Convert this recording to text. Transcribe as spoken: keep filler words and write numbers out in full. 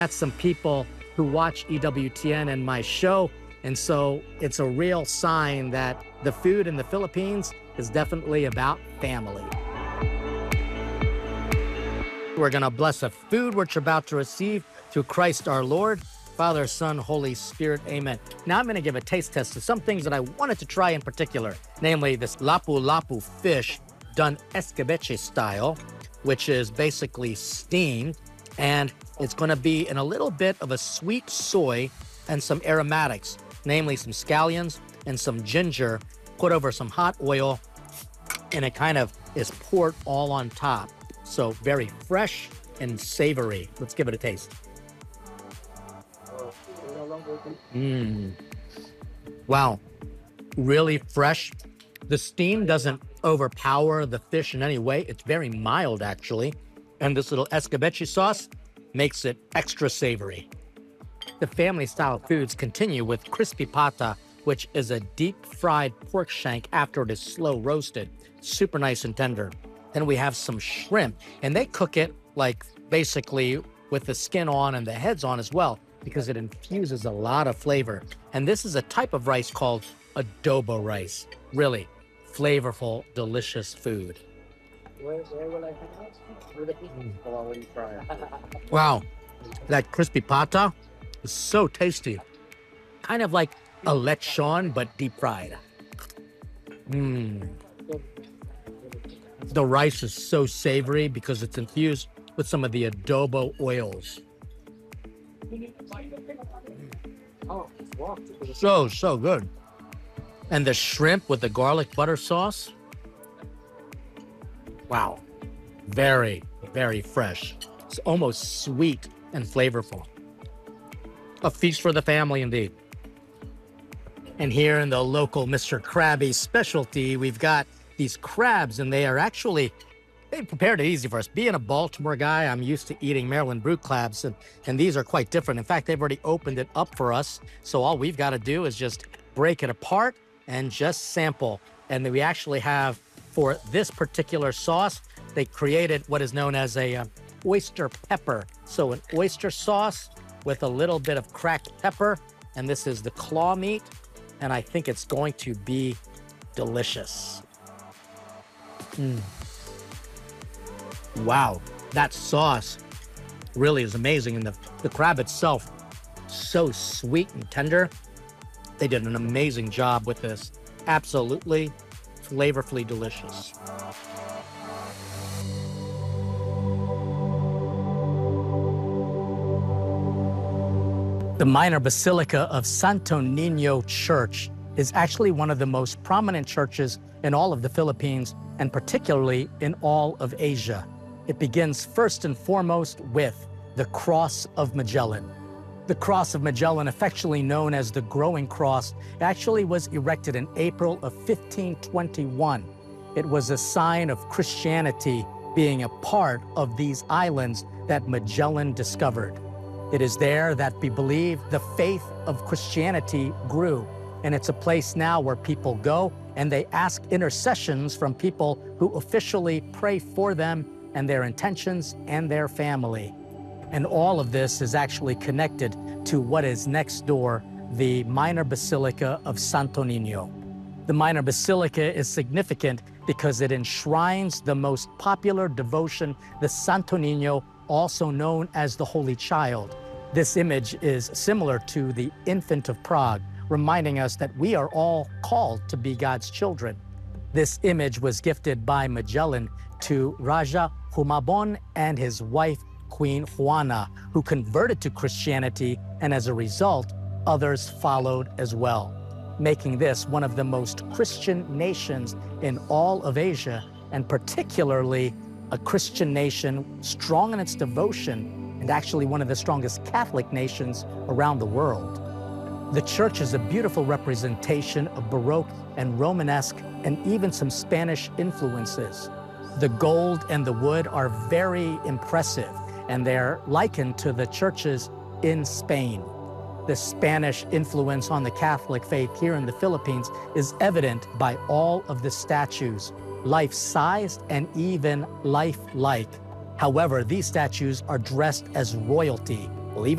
That's some people who watch E W T N and my show. And so it's a real sign that the food in the Philippines is definitely about family. We're going to bless the food which you're about to receive through Christ our Lord, Father, Son, Holy Spirit. Amen. Now I'm going to give a taste test of some things that I wanted to try in particular, namely this lapu-lapu fish done escabeche style, which is basically steamed. And it's going to be in a little bit of a sweet soy and some aromatics, namely some scallions and some ginger, put over some hot oil, and it kind of is poured all on top. So very fresh and savory. Let's give it a taste. Mmm. Wow. Really fresh. The steam doesn't overpower the fish in any way. It's very mild, actually. And this little escabeche sauce makes it extra savory. The family-style foods continue with crispy pata, which is a deep-fried pork shank after it is slow roasted. Super nice and tender. Then we have some shrimp, and they cook it like basically with the skin on and the heads on as well, because it infuses a lot of flavor. And this is a type of rice called adobo rice. Really flavorful, delicious food. Where, where will I hang out? With the people while I already try it. Wow, that crispy pata is so tasty. Kind of like a lechon, but deep fried. Mmm. The rice is so savory because it's infused with some of the adobo oils. So, so good. And the shrimp with the garlic butter sauce. Wow. Very, very fresh. It's almost sweet and flavorful. A feast for the family indeed. And here in the local Mister Krabby specialty, we've got these crabs, and they are actually, they prepared it easy for us. Being a Baltimore guy, I'm used to eating Maryland brook crabs, and, and these are quite different. In fact, they've already opened it up for us. So all we've got to do is just break it apart and just sample. And then we actually have, for this particular sauce, they created what is known as a uh, oyster pepper. So an oyster sauce with a little bit of cracked pepper, and this is the claw meat, and I think it's going to be delicious. Mm. Wow, that sauce really is amazing, and the, the crab itself, so sweet and tender. They did an amazing job with this. Absolutely flavorfully delicious. The minor basilica of Santo Niño Church is actually one of the most prominent churches in all of the Philippines, and particularly in all of Asia. It begins first and foremost with the Cross of Magellan. The Cross of Magellan, affectionately known as the Growing Cross, actually was erected in April of fifteen twenty-one. It was a sign of Christianity being a part of these islands that Magellan discovered. It is there that we believe the faith of Christianity grew, and it's a place now where people go and they ask intercessions from people who officially pray for them and their intentions and their family. And all of this is actually connected to what is next door, the minor basilica of Santo Niño. The minor basilica is significant because it enshrines the most popular devotion, the Santo Niño, also known as the Holy Child. This image is similar to the Infant of Prague, reminding us that we are all called to be God's children. This image was gifted by Magellan to Raja Humabon and his wife, Queen Juana, who converted to Christianity, and as a result, others followed as well, making this one of the most Christian nations in all of Asia, and particularly a Christian nation strong in its devotion, and actually one of the strongest Catholic nations around the world. The church is a beautiful representation of Baroque and Romanesque and even some Spanish influences. The gold and the wood are very impressive, and they're likened to the churches in Spain. The Spanish influence on the Catholic faith here in the Philippines is evident by all of the statues, life-sized and even lifelike. However, these statues are dressed as royalty,